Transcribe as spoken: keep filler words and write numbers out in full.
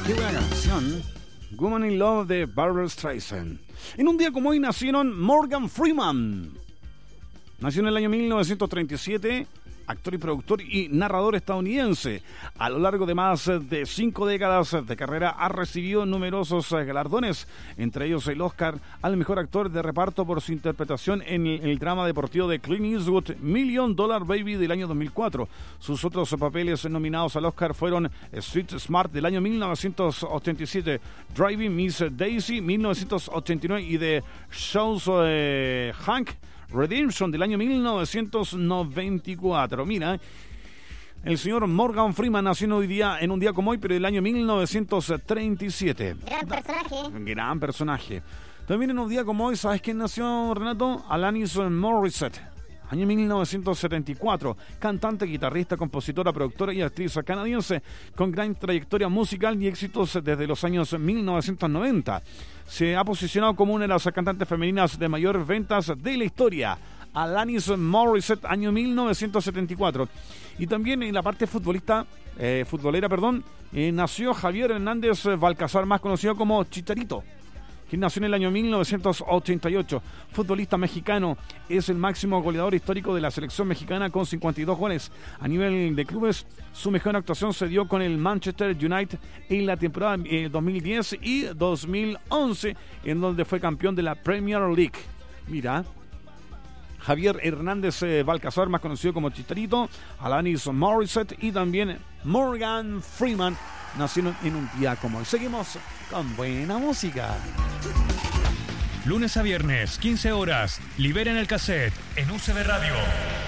Qué buena canción. Woman in Love de Barbra Streisand. En un día como hoy nacieron Morgan Freeman. Nació en el año mil novecientos treinta y siete, actor y productor y narrador estadounidense. A lo largo de más de cinco décadas de carrera ha recibido numerosos galardones, entre ellos el Oscar al mejor actor de reparto por su interpretación en el, el drama deportivo de Clint Eastwood, Million Dollar Baby del año dos mil cuatro. Sus otros papeles nominados al Oscar fueron Street Smart del año mil novecientos ochenta y siete, Driving Miss Daisy mil novecientos ochenta y nueve y The Shawshank Redemption del año mil novecientos noventa y cuatro. Mira, el señor Morgan Freeman nació en, hoy día, en un día como hoy, pero del año mil novecientos treinta y siete. Gran personaje. Gran personaje. También en un día como hoy, ¿sabes quién nació, Renato? Alanis Morissette. Año mil novecientos setenta y cuatro, cantante, guitarrista, compositora, productora y actriz canadiense con gran trayectoria musical y éxitos desde los años mil novecientos noventa. Se ha posicionado como una de las cantantes femeninas de mayor ventas de la historia. Alanis Morissette, año mil novecientos setenta y cuatro. Y también en la parte futbolista, eh, futbolera, perdón, eh, nació Javier Hernández Balcazar, más conocido como Chicharito, quien nació en el año mil novecientos ochenta y ocho. Futbolista mexicano, es el máximo goleador histórico de la selección mexicana con cincuenta y dos goles. A nivel de clubes, su mejor actuación se dio con el Manchester United en la temporada eh, dos mil diez y dos mil once, en donde fue campeón de la Premier League. Mira, Javier Hernández eh, Balcazar, más conocido como Chicharito, Alanis Morissette y también Morgan Freeman nacieron en un día como hoy. Seguimos con buena música. Lunes a viernes, quince horas, liberen el cassette en U C B Radio.